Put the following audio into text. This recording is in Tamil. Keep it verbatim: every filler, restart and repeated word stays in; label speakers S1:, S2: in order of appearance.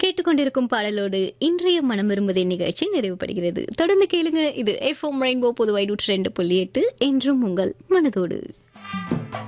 S1: கேட்டுக்கொண்டிருக்கும் பாடலோடு இன்றைய மனம் விரும்புதே நிகழ்ச்சி நிறைவுபடுகிறது. தொடர்ந்து கேளுங்க. இது எஃப்எம் ரெயின்போ புதுவை நூற்றி ரெண்டு புள்ளி எட்டு என்றும் உங்கள் மனதோடு.